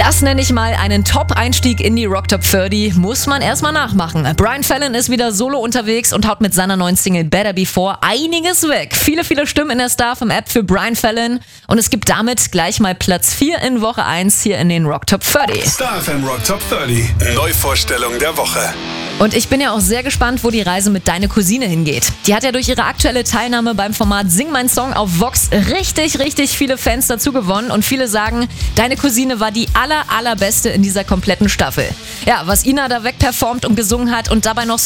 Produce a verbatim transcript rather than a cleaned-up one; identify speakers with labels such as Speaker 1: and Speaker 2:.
Speaker 1: Das nenne ich mal einen Top-Einstieg in die Rock Top dreißig. Muss man erstmal nachmachen. Brian Fallon ist wieder solo unterwegs und haut mit seiner neuen Single Better Before einiges weg. Viele, viele Stimmen in der Star-F M-App für Brian Fallon. Und es gibt damit gleich mal Platz vier in Woche eins hier in den Rock Top dreißig.
Speaker 2: Star-F M Rock Top dreißig. Neuvorstellung der Woche.
Speaker 1: Und ich bin ja auch sehr gespannt, wo die Reise mit Deine Cousine hingeht. Die hat ja durch ihre aktuelle Teilnahme beim Format Sing mein Song auf Vox richtig, richtig viele Fans dazu gewonnen. Und viele sagen, Deine Cousine war die aller, allerbeste in dieser kompletten Staffel. Ja, was Ina da wegperformt und gesungen hat und dabei noch so